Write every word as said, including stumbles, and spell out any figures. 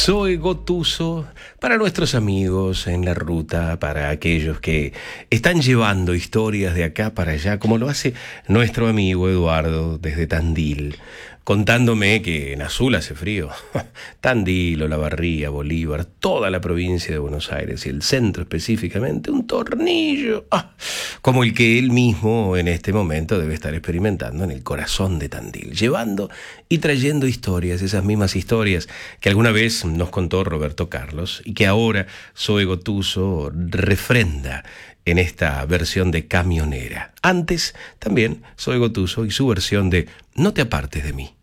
Soy Gotuso para nuestros amigos en la ruta, para aquellos que están llevando historias de acá para allá, como lo hace nuestro amigo Eduardo desde Tandil, contándome que en Azul hace frío. Tandil, Olavarría, Bolívar, toda la provincia de Buenos Aires y el centro específicamente, un tornillo, ah, como el que él mismo en este momento debe estar experimentando en el corazón de Tandil, llevando y trayendo historias, esas mismas historias que alguna vez nos contó Roberto Carlos y que ahora Soy Gotuso refrenda en esta versión de Camionera. Antes también Soy Gotuso y su versión de No te apartes de mí.